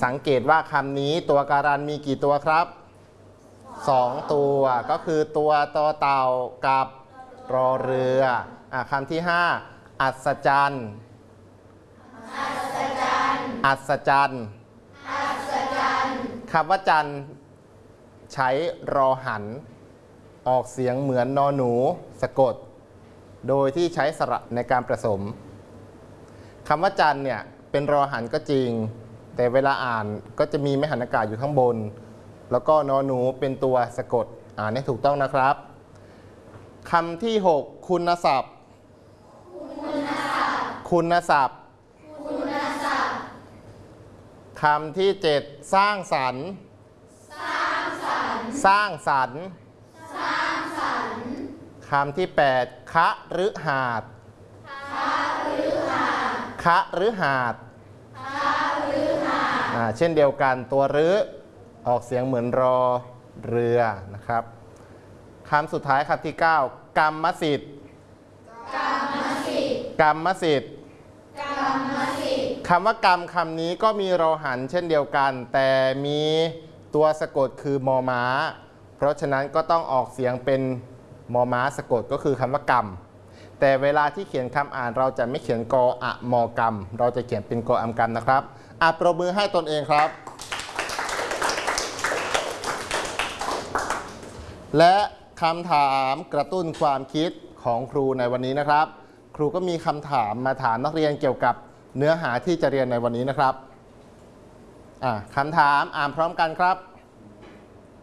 สังเกตว่าคำนี้ตัวการันมีกี่ตัวครับ2ตัวก็คือตัวตอเต่ากับรอเรือคำที่5อัศจรรย์อัศจรรย์คำว่าจันทร์ใช้รอหันออกเสียงเหมือนนอหนูสะกดโดยที่ใช้สระในการผสมคำว่าจันทร์เนี่ยเป็นรอหันก็จริงแต่เวลาอ่านก็จะมีไม่หันอากาศอยู่ข้างบนแล้วก็นอหนูเป็นตัวสะกดนี่ถูกต้องนะครับคำที่6คุณศัพท์คุณศัพท์คำที่7สร้างสรรค์สร้างสรรค์คำที่8คฤหาสน์คฤหาสน์เช่นเดียวกันตัวรึออกเสียงเหมือนรอเรือนะครับคำสุดท้ายคำที่9กรรมสิทธิ์กรรมสิทธิ์คำว่ากรรมคำนี้ก็มีรอหันเช่นเดียวกันแต่มีตัวสะกดคือมอม้าเพราะฉะนั้นก็ต้องออกเสียงเป็นมอม้าสะกดก็คือคำว่ากรรมแต่เวลาที่เขียนคำอ่านเราจะไม่เขียนกออะมอกรรมเราจะเขียนเป็นกออัมกรรมนะครับปรบมือให้ตนเองครับและคำถามกระตุ้นความคิดของครูในวันนี้นะครับครูก็มีคำถามมาถามนักเรียนเกี่ยวกับเนื้อหาที่จะเรียนในวันนี้นะครับคำถามอ่านพร้อมกันครับ